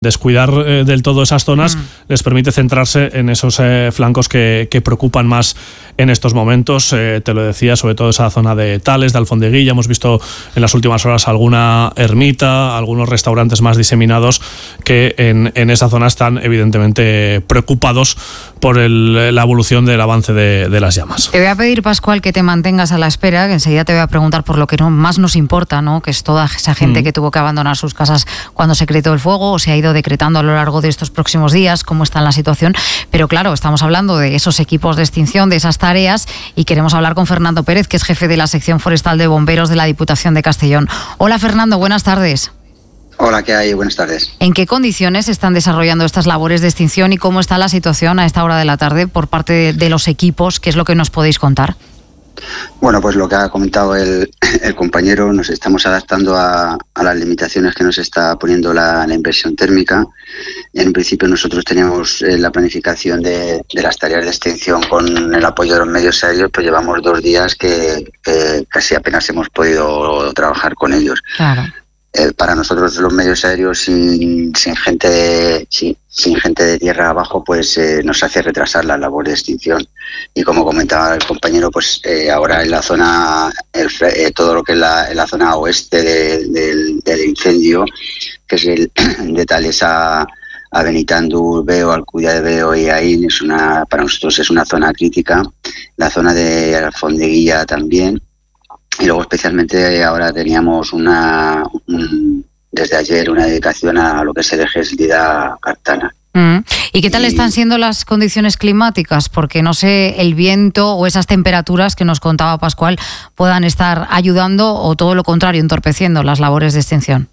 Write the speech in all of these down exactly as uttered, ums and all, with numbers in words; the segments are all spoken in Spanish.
Descuidar eh, del todo esas zonas mm. les permite centrarse en esos eh, flancos que, que preocupan más en estos momentos. Eh, te lo decía, sobre todo esa zona de Tales, de Alfondeguilla. Hemos visto en las últimas horas alguna ermita, algunos restaurantes más diseminados que en, en esa zona están evidentemente preocupados por el, la evolución del avance de, de las llamas. Te voy a pedir, Pascual, que te mantengas a la espera, que enseguida te voy a preguntar por lo que no, más nos importa, ¿no? Que es toda esa gente mm. que tuvo que abandonar sus casas cuando se decretó el fuego o se ha ido decretando a lo largo de estos próximos días, cómo está la situación. Pero claro, estamos hablando de esos equipos de extinción, de esas tareas, y queremos hablar con Fernando Pérez, que es jefe de la sección forestal de bomberos de la Diputación de Castellón. Hola, Fernando, buenas tardes. Hola, ¿qué hay? Buenas tardes. ¿En qué condiciones se están desarrollando estas labores de extinción y cómo está la situación a esta hora de la tarde por parte de, de los equipos? ¿Qué es lo que nos podéis contar? Bueno, pues lo que ha comentado el, el compañero, nos estamos adaptando a, a las limitaciones que nos está poniendo la, la inversión térmica. En un principio nosotros teníamos eh, la planificación de, de las tareas de extinción con el apoyo de los medios aéreos, pero llevamos dos días que, que casi apenas hemos podido trabajar con ellos. Claro. Eh, para nosotros los medios aéreos sin, sin gente de sin, sin gente de tierra abajo pues eh, nos hace retrasar la labor de extinción, y como comentaba el compañero, pues eh, ahora en la zona el, eh, todo lo que es la, en la zona oeste de, de, del incendio, que es el de Tales a, a Benitandú, Veo, Alcudia de Veo y Aín, es una, para nosotros es una zona crítica. La zona de Alfondeguilla también. Y luego especialmente ahora teníamos una un, desde ayer una dedicación a lo que es el eje Eslida-Cartana. Mm. ¿Y qué tal y... están siendo las condiciones climáticas? Porque no sé, el viento o esas temperaturas que nos contaba Pascual puedan estar ayudando o todo lo contrario, entorpeciendo las labores de extinción.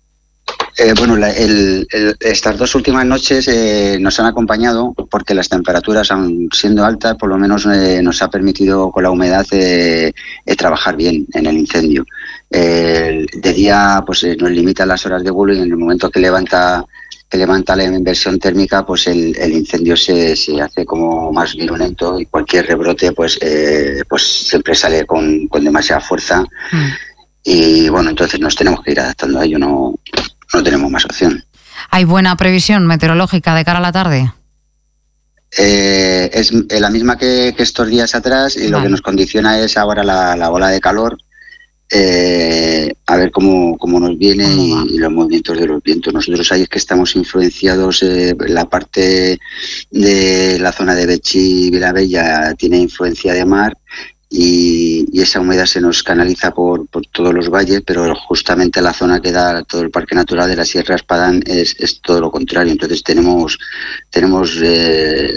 Eh, bueno, la, el, el, estas dos últimas noches eh, nos han acompañado porque las temperaturas, aun siendo altas, por lo menos eh, nos ha permitido con la humedad eh, eh, trabajar bien en el incendio. Eh, de día pues eh, nos limitan las horas de vuelo, y en el momento que levanta que levanta la inversión térmica, pues el, el incendio se, se hace como más virulento, y cualquier rebrote pues eh, pues siempre sale con, con demasiada fuerza. Mm. Y bueno, entonces nos tenemos que ir adaptando a ello, no, no tenemos más opción. ¿Hay buena previsión meteorológica de cara a la tarde? Eh, es la misma que, que estos días atrás, y vale. Lo que nos condiciona es ahora la, la ola de calor, eh, a ver cómo, cómo nos viene y, y los movimientos de los vientos. Nosotros ahí es que estamos influenciados, eh, la parte de la zona de Betxí y Vilabella tiene influencia de mar, Y, y esa humedad se nos canaliza por, por todos los valles, pero justamente la zona que da todo el Parque Natural de la Sierra Espadán es, es todo lo contrario. Entonces tenemos tenemos eh,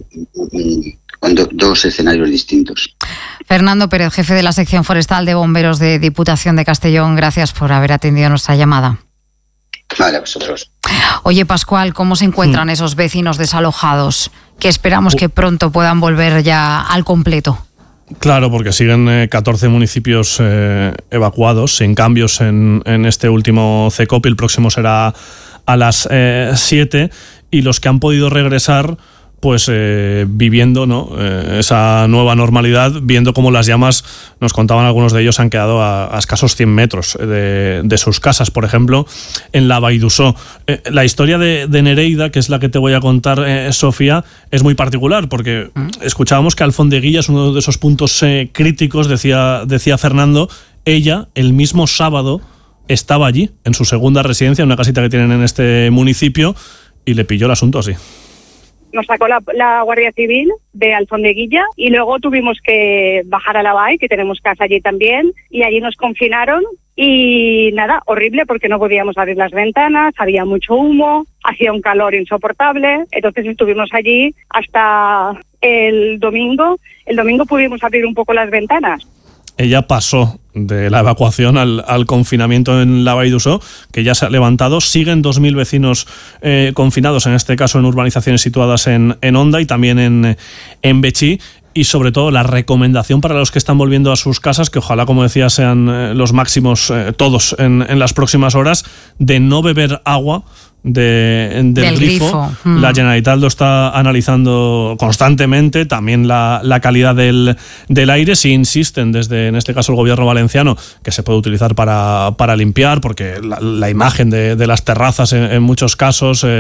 do, dos escenarios distintos. Fernando Pérez, jefe de la sección forestal de bomberos de Diputación de Castellón, gracias por haber atendido nuestra llamada. Vale, a vosotros. Oye, Pascual, ¿cómo se encuentran mm. esos vecinos desalojados que esperamos que pronto puedan volver ya al completo? Claro, porque siguen eh, catorce municipios eh, evacuados, sin cambios en, en este último C E C O P. El próximo será a las eh, siete, y los que han podido regresar, pues eh, viviendo, ¿no?, eh, esa nueva normalidad, viendo cómo las llamas, nos contaban algunos de ellos, han quedado a, a escasos cien metros de, de sus casas. Por ejemplo, en la Vall-d'Uixó. Eh, la historia de, de Nereida, que es la que te voy a contar, eh, Sofía, es muy particular, porque ¿Mm? escuchábamos que Alfondeguilla es uno de esos puntos eh, críticos, decía, decía Fernando. Ella, el mismo sábado, estaba allí, en su segunda residencia, en una casita que tienen en este municipio, y le pilló el asunto así. Nos sacó la, la Guardia Civil de Alfondeguilla, y luego tuvimos que bajar a la Vall, que tenemos casa allí también, y allí nos confinaron. Y nada, horrible, porque no podíamos abrir las ventanas, había mucho humo, hacía un calor insoportable. Entonces estuvimos allí hasta el domingo. El domingo pudimos abrir un poco las ventanas. Ella pasó de la evacuación al, al confinamiento en la Vall-d'Uixó, que ya se ha levantado. Siguen dos mil vecinos eh, confinados, en este caso en urbanizaciones situadas en, en Onda y también en, en Betxí. Y sobre todo la recomendación para los que están volviendo a sus casas, que ojalá, como decía, sean eh, los máximos eh, todos en, en las próximas horas, de no beber agua De, del, del grifo, grifo. Mm. La Generalitat lo está analizando constantemente, también la, la calidad del, del aire. Si insisten desde, en este caso, el gobierno valenciano, que se puede utilizar para, para limpiar, porque la, la imagen de, de las terrazas en, en muchos casos